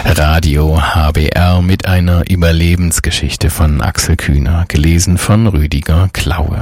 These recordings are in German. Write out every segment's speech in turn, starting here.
Radio HBR mit einer Überlebensgeschichte von Axel Kühner, gelesen von Rüdiger Klaue.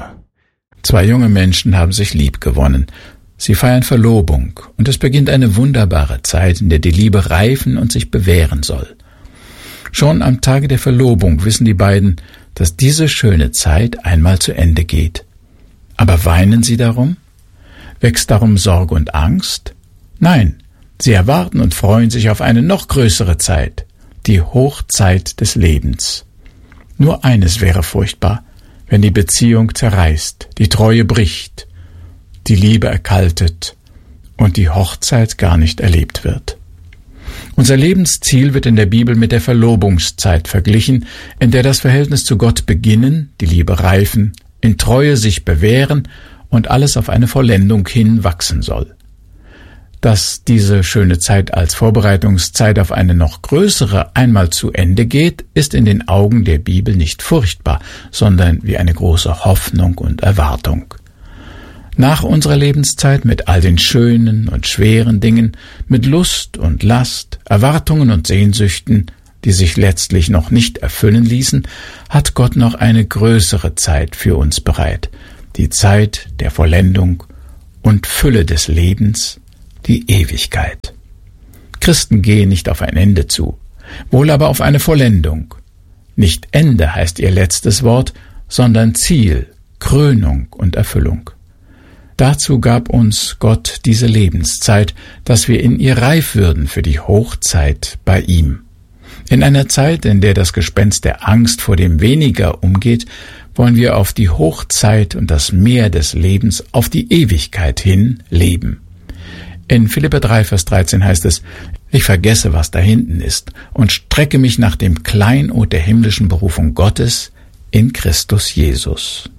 2 junge Menschen haben sich liebgewonnen. Sie feiern Verlobung und es beginnt eine wunderbare Zeit, in der die Liebe reifen und sich bewähren soll. Schon am Tage der Verlobung wissen die beiden, dass diese schöne Zeit einmal zu Ende geht. Aber weinen sie darum? Wächst darum Sorge und Angst? Nein. Sie erwarten und freuen sich auf eine noch größere Zeit, die Hochzeit des Lebens. Nur eines wäre furchtbar, wenn die Beziehung zerreißt, die Treue bricht, die Liebe erkaltet und die Hochzeit gar nicht erlebt wird. Unser Lebensziel wird in der Bibel mit der Verlobungszeit verglichen, in der das Verhältnis zu Gott beginnen, die Liebe reifen, in Treue sich bewähren und alles auf eine Vollendung hin wachsen soll. Dass diese schöne Zeit als Vorbereitungszeit auf eine noch größere einmal zu Ende geht, ist in den Augen der Bibel nicht furchtbar, sondern wie eine große Hoffnung und Erwartung. Nach unserer Lebenszeit mit all den schönen und schweren Dingen, mit Lust und Last, Erwartungen und Sehnsüchten, die sich letztlich noch nicht erfüllen ließen, hat Gott noch eine größere Zeit für uns bereit, die Zeit der Vollendung und Fülle des Lebens, die Ewigkeit. Christen gehen nicht auf ein Ende zu, wohl aber auf eine Vollendung. Nicht Ende heißt ihr letztes Wort, sondern Ziel, Krönung und Erfüllung. Dazu gab uns Gott diese Lebenszeit, dass wir in ihr reif würden für die Hochzeit bei ihm. In einer Zeit, in der das Gespenst der Angst vor dem Weniger umgeht, wollen wir auf die Hochzeit und das Meer des Lebens, auf die Ewigkeit hin leben. In Philipper 3, Vers 13 heißt es: Ich vergesse, was da hinten ist, und strecke mich nach dem Kleinod der himmlischen Berufung Gottes in Christus Jesus.